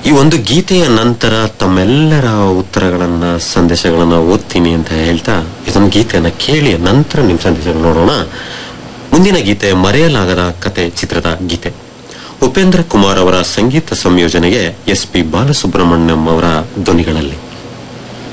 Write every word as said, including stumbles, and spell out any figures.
ಈ ಒಂದು ಗೀತೆಯ ನಂತರ ತಮ್ಮೆಲ್ಲರ ಉತ್ತರಗಳನ್ನ ಸಂದೇಶಗಳನ್ನ ಓದ್ತೀನಿ ಅಂತ ಹೇಳ್ತಾ ಇದೊಂದು ಗೀತೆಯನ್ನ ಕೇಳಿ ನಂತರ ನಿಮ್ ಸಂದೇಶಗಳು ನೋಡೋಣ. ಮುಂದಿನ ಗೀತೆ ಮರೆಯಲಾಗದ ಕತೆ ಚಿತ್ರದ ಗೀತೆ. ಉಪೇಂದ್ರ ಕುಮಾರ್ ಅವರ ಸಂಗೀತ ಸಂಯೋಜನೆಗೆ ಎಸ್ ಪಿ ಬಾಲಸುಬ್ರಹ್ಮಣ್ಯಂ ಅವರ ಧ್ವನಿಗಳಲ್ಲಿ.